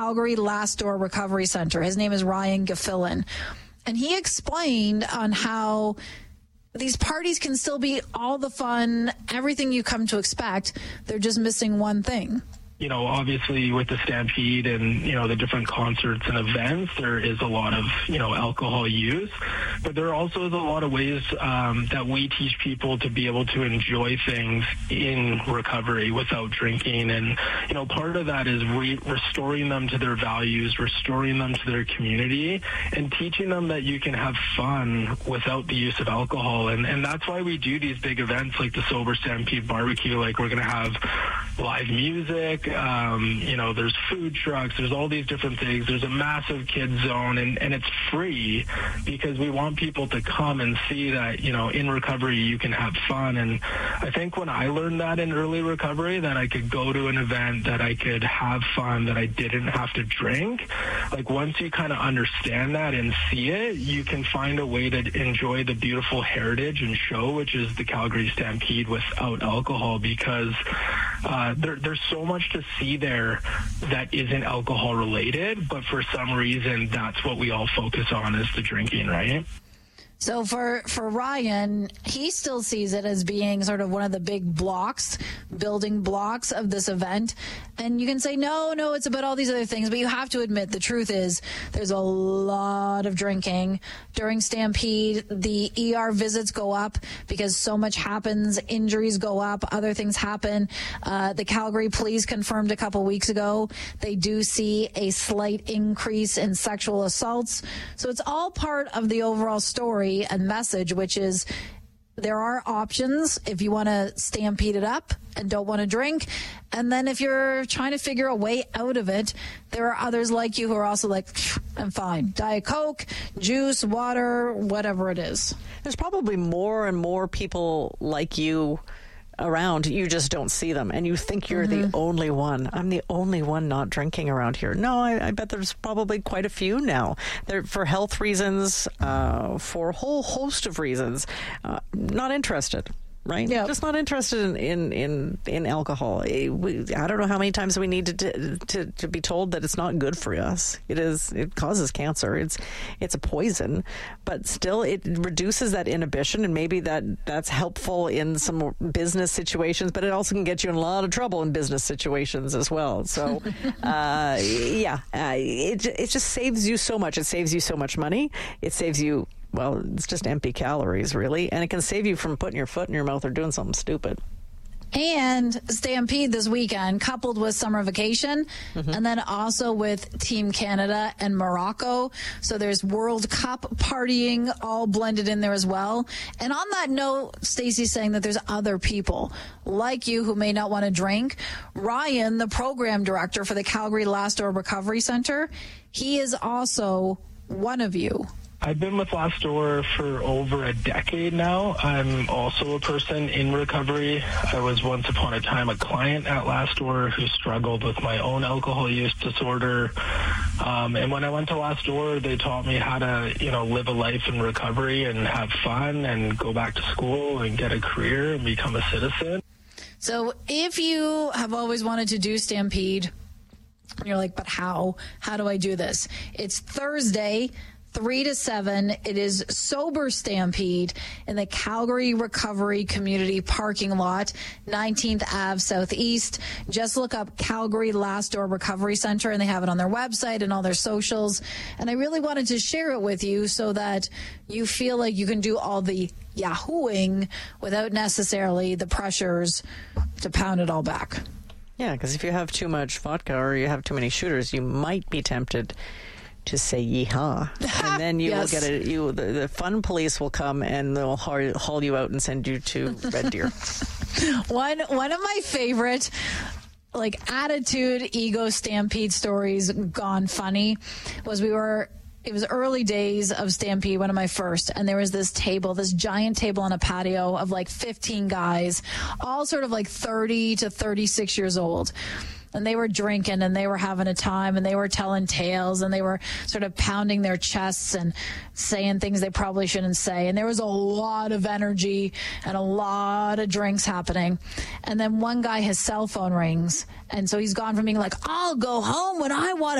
Calgary Last Door Recovery Center. His name is Ryan Gaffilan. And he explained on how these parties can still be all the fun, everything you come to expect. They're just missing one thing. You know, obviously with the Stampede and, you know, the different concerts and events, there is a lot of, you know, alcohol use. But there also is a lot of ways that we teach people to be able to enjoy things in recovery without drinking. And, you know, part of that is restoring them to their values, restoring them to their community, and teaching them that you can have fun without the use of alcohol. And that's why we do these big events like the Sober Stampede Barbecue. Like, we're going to have live music. You know, there's food trucks, there's all these different things. There's a massive kids zone, and it's free because we want people to come and see that, you know, in recovery you can have fun. And I think when I learned that in early recovery, that I could go to an event, that I could have fun, that I didn't have to drink, like once you kind of understand that and see it, you can find a way to enjoy the beautiful heritage and show, which is the Calgary Stampede, without alcohol, because there's so much to see there that isn't alcohol related, but for some reason that's what we all focus on, is the drinking, right? So for Ryan, he still sees it as being sort of one of the big building blocks of this event. And you can say, no, it's about all these other things. But you have to admit, the truth is there's a lot of drinking. During Stampede, the ER visits go up because so much happens. Injuries go up. Other things happen. The Calgary Police confirmed a couple weeks ago they do see a slight increase in sexual assaults. So it's all part of the overall story and message, which is there are options if you want to stampede it up and don't want to drink. And then if you're trying to figure a way out of it, there are others like you who are also like, I'm fine. Diet Coke, juice, water, whatever it is. There's probably more and more people like you around. You just don't see them, and you think you're the only one. I'm the only one not drinking around here. No, I bet there's probably quite a few now. They're for health reasons, for a whole host of reasons, not interested. Right? Yeah. Just not interested in alcohol. I don't know how many times we need to be told that it's not good for us. It causes cancer. It's a poison, but still it reduces that inhibition, and maybe that's helpful in some business situations, but it also can get you in a lot of trouble in business situations as well. So, it just saves you so much. It saves you so much money. It saves you, well, it's just empty calories, really. And it can save you from putting your foot in your mouth or doing something stupid. And Stampede this weekend, coupled with summer vacation, and then also with Team Canada and Morocco. So there's World Cup partying all blended in there as well. And on that note, Stacey's saying that there's other people like you who may not want to drink. Ryan, the program director for the Calgary Last Door Recovery Center, he is also one of you. I've been with Last Door for over a decade now. I'm also a person in recovery. I was once upon a time a client at Last Door who struggled with my own alcohol use disorder. And when I went to Last Door, they taught me how to, live a life in recovery and have fun and go back to school and get a career and become a citizen. So if you have always wanted to do Stampede, you're like, but how? How do I do this? It's Thursday, 3 to 7. It is Sober Stampede in the Calgary Recovery Community Parking Lot, 19th Ave Southeast. Just look up Calgary Last Door Recovery Center, and they have it on their website and all their socials. And I really wanted to share it with you so that you feel like you can do all the yahooing without necessarily the pressures to pound it all back. Yeah, because if you have too much vodka or you have too many shooters, you might be tempted to say yeehaw, and then you Yes. will get the fun police will come and they'll haul you out and send you to Red Deer. One of my favorite attitude ego Stampede stories gone funny was it was early days of Stampede, one of my first, and there was this giant table on a patio of 15 guys, all sort of 30 to 36 years old. And they were drinking and they were having a time and they were telling tales and they were sort of pounding their chests and saying things they probably shouldn't say. And there was a lot of energy and a lot of drinks happening. And then one guy, his cell phone rings. And so he's gone from being like, I'll go home when I want